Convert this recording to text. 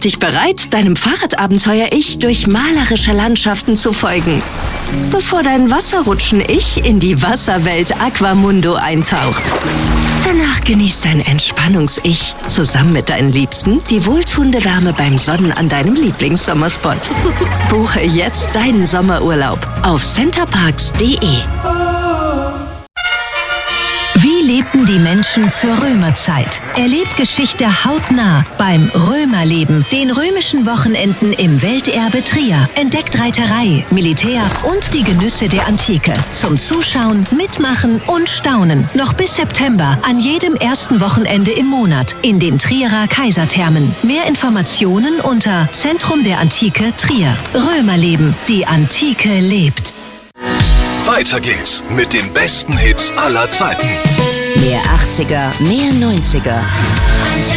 dich bereit, deinem Fahrradabenteuer-Ich durch malerische Landschaften zu folgen, bevor dein Wasserrutschen-Ich in die Wasserwelt Aquamundo eintaucht. Danach genießt dein Entspannungs-Ich zusammen mit deinen Liebsten die wohltuende Wärme beim Sonnen an deinem Lieblingssommerspot. Buche jetzt deinen Sommerurlaub auf centerparks.de. Wie lebten die Menschen zur Römerzeit? Erlebt Geschichte hautnah beim Römerleben, den römischen Wochenenden im Welterbe Trier. Entdeckt Reiterei, Militär und die Genüsse der Antike. Zum Zuschauen, Mitmachen und Staunen. Noch bis September an jedem ersten Wochenende im Monat in den Trierer Kaiserthermen. Mehr Informationen unter Zentrum der Antike Trier. Römerleben, die Antike lebt. Weiter geht's mit den besten Hits aller Zeiten. Mehr 80er, mehr 90er.